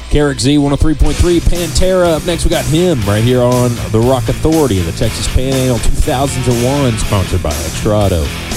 Carrick Z 103.3, Pantera. Up next, we got him right here on the Rock Authority of the Texas Pan Ale 2001, sponsored by Extrado.